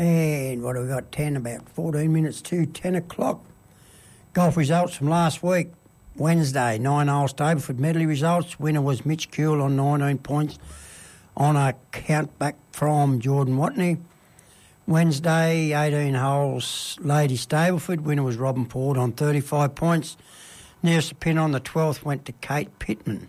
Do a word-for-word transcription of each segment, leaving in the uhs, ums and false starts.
And what have we got? ten, about fourteen minutes to ten o'clock. Golf results from last week. Wednesday, nine-hole Stableford medley results. Winner was Mitch Kuehl on nineteen points on a count back from Jordan Watney. Wednesday, eighteen holes Lady Stableford. Winner was Robin Ford on thirty-five points. Nearest pin on the twelfth went to Kate Pittman.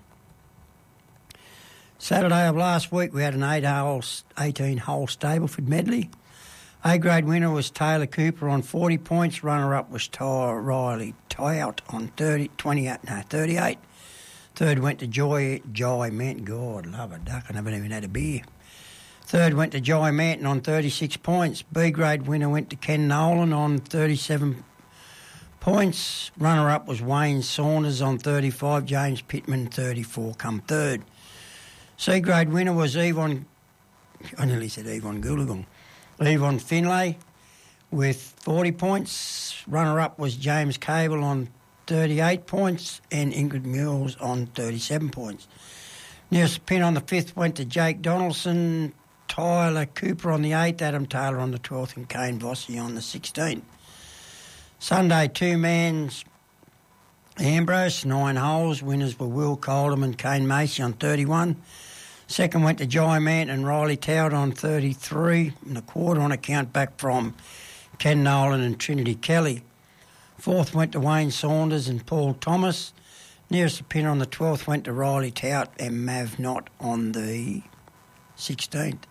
Saturday of last week, we had an eight-hole, eighteen-hole Stableford medley. A-grade winner was Taylor Cooper on forty points. Runner-up was Ty Riley Tout on thirty, twenty-eight, no, thirty-eight. Third went to Joy, Joy Manton. God, love a duck. I haven't even had a beer. Third went to Joy Manton on thirty-six points. B-grade winner went to Ken Nolan on thirty-seven points. Runner-up was Wayne Saunders on thirty-five. James Pittman, thirty-four, come third. C-grade winner was Yvonne, I nearly said Yvonne Goolagong. Yvonne Finlay with forty points. Runner-up was James Cable on thirty-eight points and Ingrid Mules on thirty-seven points. Nearest pin on the fifth went to Jake Donaldson, Tyler Cooper on the eighth, Adam Taylor on the twelfth and Kane Vossi on the sixteenth. Sunday, two-mans Ambrose, nine holes. Winners were Will Coldham and Kane Macy on thirty-one. Second went to Jai Mant and Riley Tout on thirty-three and a quarter on account back from Ken Nolan and Trinity Kelly. Fourth went to Wayne Saunders and Paul Thomas. Nearest the pin on the twelfth went to Riley Tout and Mav Knott on the sixteenth.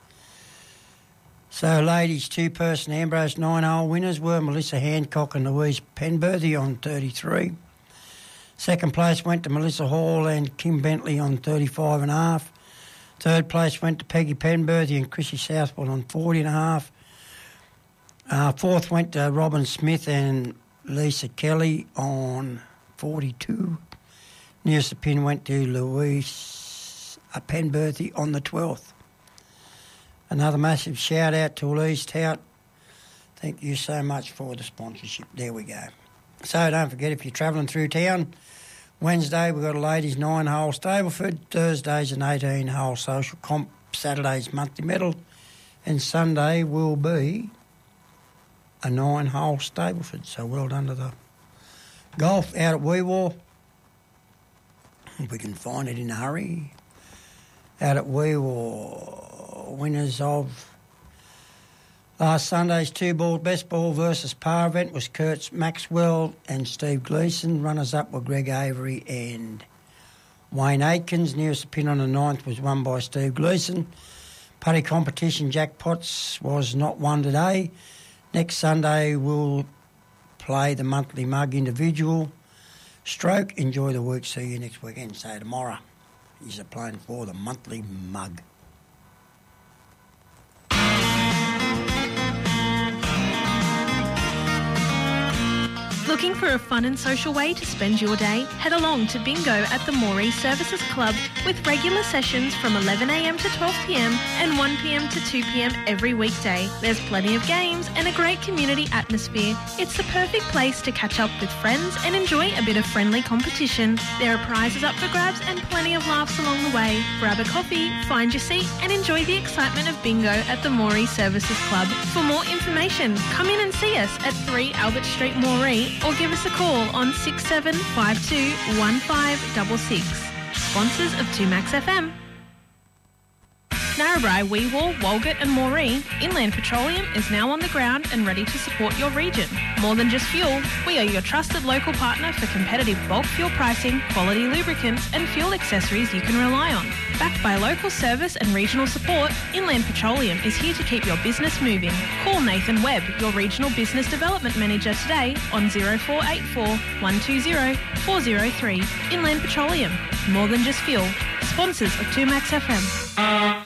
So, ladies, two-person Ambrose nine-hole winners were Melissa Hancock and Louise Penberthy on thirty-three. Second place went to Melissa Hall and Kim Bentley on thirty-five and a half. Third place went to Peggy Penberthy and Chrissy Southwell on forty and a half. Uh, fourth went to Robin Smith and Lisa Kelly on forty-two. Nearest the pin went to Louise uh, Penberthy on the twelfth. Another massive shout out to Louise Tout. Thank you so much for the sponsorship. There we go. So don't forget, if you're travelling through town, Wednesday we've got a ladies nine-hole Stableford, Thursday's an eighteen-hole social comp, Saturday's monthly medal, and Sunday will be a nine-hole Stableford. So well done to the golf out at Weewar. If we can find it in a hurry. Out at Weewar, winners of last Sunday's two-ball best ball versus par event was Kurt Maxwell and Steve Gleeson. Runners-up were Greg Avery and Wayne Aitkins. Nearest the pin on the ninth was won by Steve Gleeson. Putty competition jackpots was not won today. Next Sunday we'll play the monthly mug individual stroke. Enjoy the week. See you next weekend. So tomorrow is a playing for the monthly mug. Looking for a fun and social way to spend your day? Head along to Bingo at the Moree Services Club with regular sessions from eleven a m to twelve p m and one p m to two p m every weekday. There's plenty of games and a great community atmosphere. It's the perfect place to catch up with friends and enjoy a bit of friendly competition. There are prizes up for grabs and plenty of laughs along the way. Grab a coffee, find your seat and enjoy the excitement of Bingo at the Moree Services Club. For more information, come in and see us at three Albert Street, Moree, or give us a call on six seven five two one five six six. Sponsors of two Max F M. Narrabri, Weewar, Walgett and Moree, Inland Petroleum is now on the ground and ready to support your region. More than just fuel, we are your trusted local partner for competitive bulk fuel pricing, quality lubricants and fuel accessories you can rely on. Backed by local service and regional support, Inland Petroleum is here to keep your business moving. Call Nathan Webb, your Regional Business Development Manager today on zero four eight four, one two zero, four zero three. Inland Petroleum, more than just fuel. Sponsors of two Max F M.